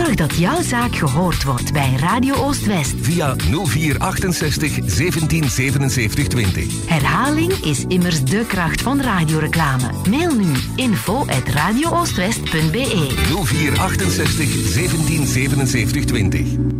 Zorg dat jouw zaak gehoord wordt bij Radio Oost-West. Via 0468 17 77 20. Herhaling is immers de kracht van radioreclame. Mail nu info@radiooostwest.be. 0468 17 77 20.